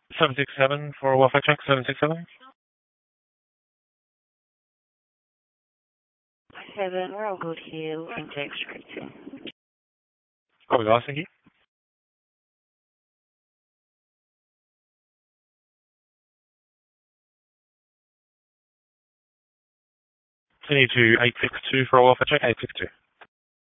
767 for a Wi-Fi check, 767. 7, we're all good here. We can take straight in. Copy, boss, thank you. Continue to 862 for a Wi-Fi check, 862.